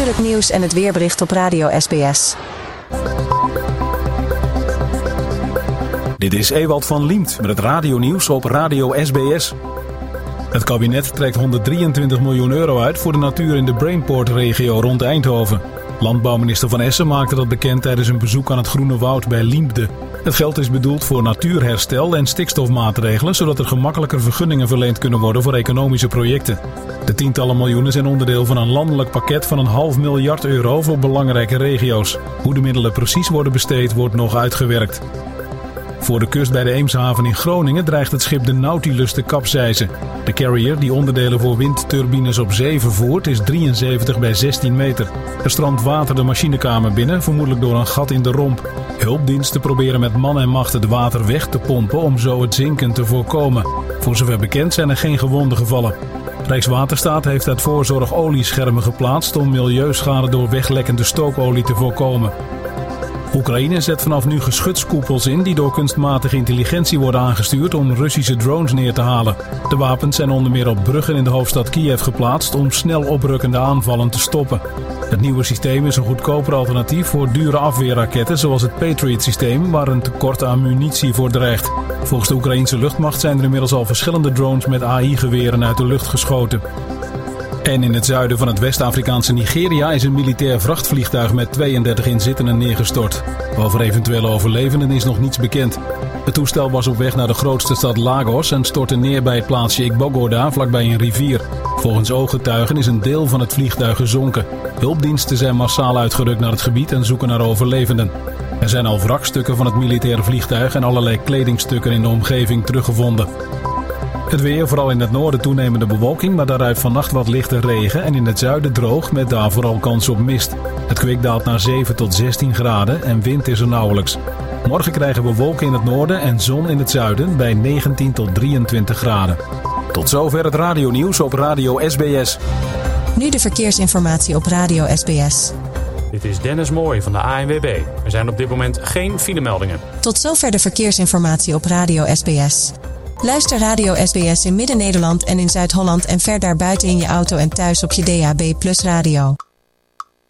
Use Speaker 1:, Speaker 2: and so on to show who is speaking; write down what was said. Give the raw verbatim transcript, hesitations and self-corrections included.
Speaker 1: uur het nieuws en het weerbericht op Radio S B S.
Speaker 2: Dit is Ewald van Liemt met het radionieuws op Radio S B S. Het kabinet trekt honderddrieëntwintig miljoen euro uit voor de natuur in de Brainport-regio rond Eindhoven. Landbouwminister Van Essen maakte dat bekend tijdens een bezoek aan het Groene Woud bij Liempde. Het geld is bedoeld voor natuurherstel en stikstofmaatregelen, zodat er gemakkelijker vergunningen verleend kunnen worden voor economische projecten. De tientallen miljoenen zijn onderdeel van een landelijk pakket van een half miljard euro voor belangrijke regio's. Hoe de middelen precies worden besteed, wordt nog uitgewerkt. Voor de kust bij de Eemshaven in Groningen dreigt het schip de Nautilus te kapseizen. De carrier, die onderdelen voor windturbines op zee vervoert, is drieënzeventig bij zestien meter. Er strandt water de machinekamer binnen, vermoedelijk door een gat in de romp. Hulpdiensten proberen met man en macht het water weg te pompen om zo het zinken te voorkomen. Voor zover bekend zijn er geen gewonden gevallen. Rijkswaterstaat heeft uit voorzorg olieschermen geplaatst om milieuschade door weglekkende stookolie te voorkomen. Oekraïne zet vanaf nu geschutskoepels in die door kunstmatige intelligentie worden aangestuurd om Russische drones neer te halen. De wapens zijn onder meer op bruggen in de hoofdstad Kiev geplaatst om snel oprukkende aanvallen te stoppen. Het nieuwe systeem is een goedkoper alternatief voor dure afweerraketten zoals het Patriot-systeem waar een tekort aan munitie voor dreigt. Volgens de Oekraïnse luchtmacht zijn er inmiddels al verschillende drones met A I-geweren uit de lucht geschoten. En in het zuiden van het West-Afrikaanse Nigeria is een militair vrachtvliegtuig met tweeëndertig inzittenden neergestort. Over eventuele overlevenden is nog niets bekend. Het toestel was op weg naar de grootste stad Lagos en stortte neer bij het plaatsje Igbogoda vlakbij een rivier. Volgens ooggetuigen is een deel van het vliegtuig gezonken. Hulpdiensten zijn massaal uitgerukt naar het gebied en zoeken naar overlevenden. Er zijn al wrakstukken van het militaire vliegtuig en allerlei kledingstukken in de omgeving teruggevonden. Het weer, vooral in het noorden toenemende bewolking, maar daaruit vannacht wat lichte regen en in het zuiden droog met daar vooral kans op mist. Het kwik daalt naar zeven tot zestien graden en wind is er nauwelijks. Morgen krijgen we wolken in het noorden en zon in het zuiden bij negentien tot drieëntwintig graden. Tot zover het radionieuws op Radio S B S.
Speaker 1: Nu de verkeersinformatie op Radio S B S.
Speaker 3: Dit is Dennis Mooij van de A N W B. Er zijn op dit moment geen filemeldingen.
Speaker 1: Tot zover de verkeersinformatie op Radio S B S. Luister Radio S B S in Midden-Nederland en in Zuid-Holland en ver daarbuiten in je auto en thuis op je D A B plus radio.